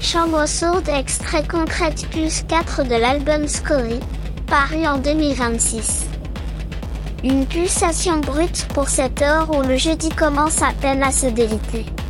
Chambre sourde extrait Concrete Plus 4 de l'album Scorie, paru en 2026. Une pulsation brute pour cette heure où le jeudi commence à peine à se déliter.